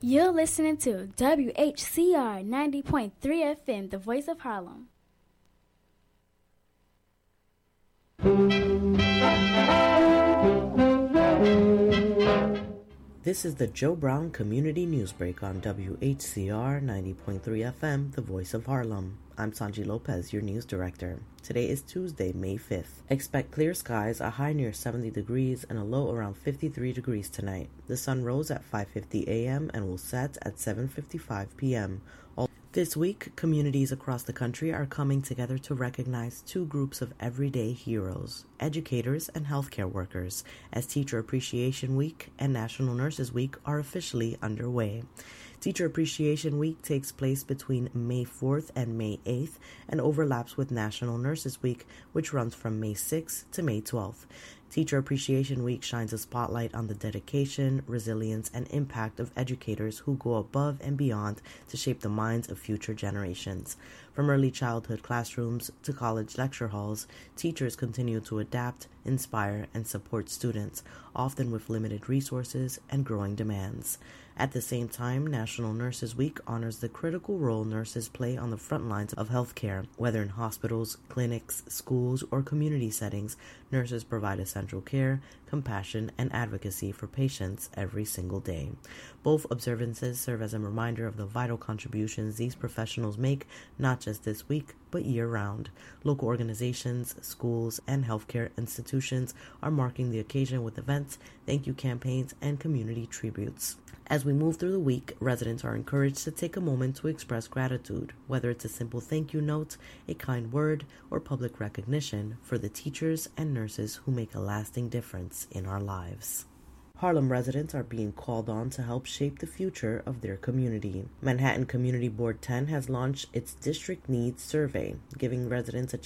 You're listening to WHCR 90.3 FM, the voice of Harlem. This is the Joe Brown Community Newsbreak on WHCR 90.3 FM, the voice of Harlem. I'm Sanji Lopez, your news director. Today is Tuesday, May 5th. Expect clear skies, a high near 70 degrees, and a low around 53 degrees tonight. The sun rose at 5:50 a.m. and will set at 7:55 p.m. This week, communities across the country are coming together to recognize two groups of everyday heroes, educators and healthcare workers, as Teacher Appreciation Week and National Nurses Week are officially underway. Teacher Appreciation Week takes place between May 4th and May 8th and overlaps with National Nurses Week, which runs from May 6th to May 12th. Teacher Appreciation Week shines a spotlight on the dedication, resilience, and impact of educators who go above and beyond to shape the minds of future generations. From early childhood classrooms to college lecture halls, teachers continue to adapt, inspire, and support students, often with limited resources and growing demands. At the same time, National Nurses Week honors the critical role nurses play on the front lines of healthcare. Whether in hospitals, clinics, schools, or community settings, nurses provide essential care, compassion, and advocacy for patients every single day. Both observances serve as a reminder of the vital contributions these professionals make, not just this week, but year-round. Local organizations, schools, and healthcare institutions are marking the occasion with events, thank you campaigns, and community tributes. As we move through the week, residents are encouraged to take a moment to express gratitude, whether it's a simple thank you note, a kind word, or public recognition for the teachers and nurses who make a lasting difference in our lives. Harlem residents are being called on to help shape the future of their community. Manhattan Community Board 10 has launched its District Needs Survey, giving residents a